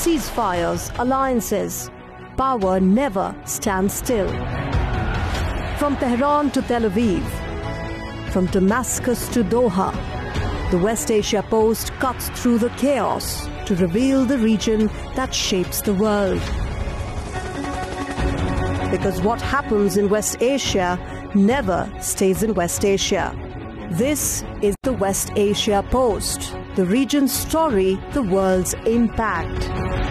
ceasefires, alliances. Power never stands still. From Tehran to Tel Aviv, from Damascus to Doha, the West Asia Post cuts through the chaos to reveal the region that shapes the world. Because what happens in West Asia never stays in West Asia. This is the West Asia Post, the region's story, the world's impact.